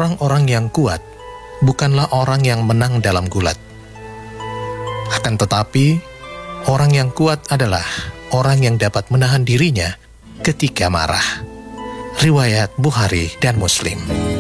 orang-orang yang kuat bukanlah orang yang menang dalam gulat. Akan tetapi, orang yang kuat adalah orang yang dapat menahan dirinya ketika marah. Riwayat Bukhari dan Muslim.